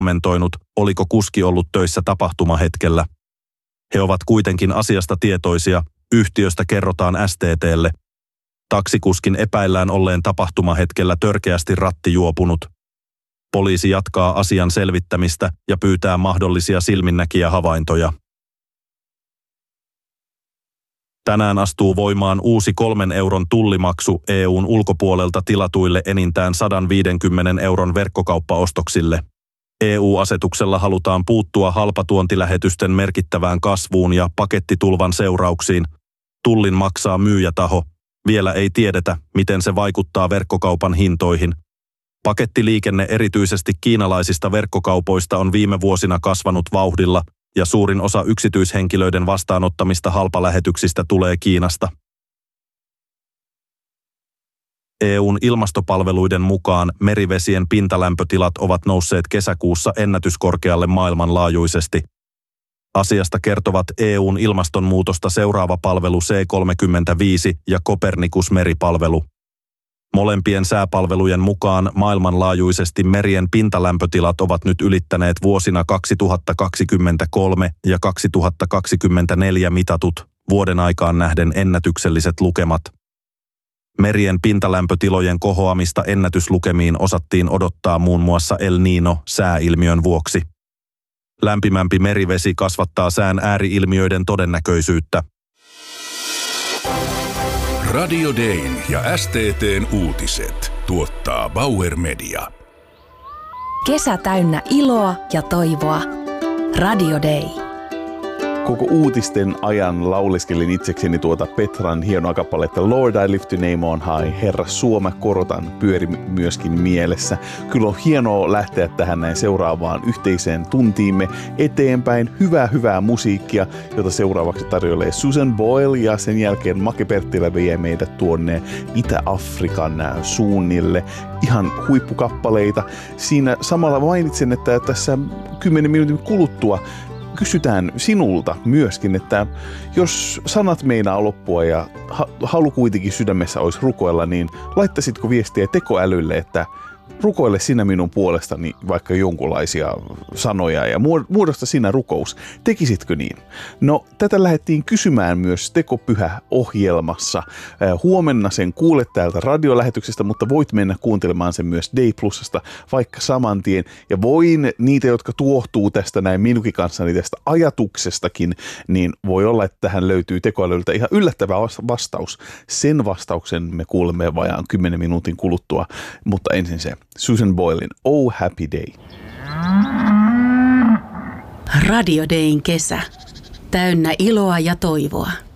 kommentoinut, oliko kuski ollut töissä tapahtumahetkellä. He ovat kuitenkin asiasta tietoisia, yhtiöstä kerrotaan STT:lle. Taksikuskin epäillään olleen tapahtumahetkellä törkeästi rattijuopunut. Poliisi jatkaa asian selvittämistä ja pyytää mahdollisia silminnäkijähavaintoja. Tänään astuu voimaan uusi 3 euron tullimaksu EU:n ulkopuolelta tilatuille enintään 150 euron verkkokauppaostoksille. EU-asetuksella halutaan puuttua halpatuontilähetysten merkittävään kasvuun ja pakettitulvan seurauksiin. Tullin maksaa myyjätaho. Vielä ei tiedetä, miten se vaikuttaa verkkokaupan hintoihin. Pakettiliikenne erityisesti kiinalaisista verkkokaupoista on viime vuosina kasvanut vauhdilla ja suurin osa yksityishenkilöiden vastaanottamista halpalähetyksistä tulee Kiinasta. EU:n ilmastopalveluiden mukaan merivesien pintalämpötilat ovat nousseet kesäkuussa ennätyskorkealle maailmanlaajuisesti. Asiasta kertovat EU:n ilmastonmuutosta seuraava palvelu C35 ja Copernicus-meripalvelu. Molempien sääpalvelujen mukaan maailmanlaajuisesti merien pintalämpötilat ovat nyt ylittäneet vuosina 2023 ja 2024 mitatut, vuoden aikaan nähden ennätykselliset lukemat. Merien pintalämpötilojen kohoamista ennätyslukemiin osattiin odottaa muun muassa El Niño-sääilmiön vuoksi. Lämpimämpi merivesi kasvattaa sään ääriilmiöiden todennäköisyyttä. Radio Dayn ja STT:n uutiset tuottaa Bauer Media. Kesä täynnä iloa ja toivoa. Radio Day. Koko uutisten ajan lauliskelin itsekseni tuota Petran hienoa kappaletta Lord I lift your name on high, Herra Suomi korotan, pyöri myöskin mielessä. Kyllä on hienoa lähteä tähän näin seuraavaan yhteiseen tuntiimme eteenpäin. Hyvää musiikkia, jota seuraavaksi tarjoilee Susan Boyle ja sen jälkeen Make Perttilä vie meidät tuonne Itä-Afrikan suunnille. Ihan huippukappaleita. Siinä samalla mainitsen, että tässä 10 minuutin kuluttua kysytään sinulta myöskin, että jos sanat meinaa loppua ja halu kuitenkin sydämessä olisi rukoilla, niin laittaisitko viestiä tekoälylle, että rukoile sinä minun puolestani vaikka jonkunlaisia sanoja ja muodosta sinä rukous. Tekisitkö niin? No, tätä lähdettiin kysymään myös Tekopyhä-ohjelmassa. Huomenna sen kuulet täältä radiolähetyksestä, mutta voit mennä kuuntelemaan sen myös Day Plusasta vaikka saman tien. Ja voin niitä, jotka tuohtuu tästä näin minunkin kanssani tästä ajatuksestakin, niin voi olla, että tähän löytyy tekoälyltä ihan yllättävä vastaus. Sen vastauksen me kuulemme vajaan 10 minuutin kuluttua, mutta ensin se. Susan Boylen Oh Happy Day. Radio Dayn kesä. Täynnä iloa ja toivoa.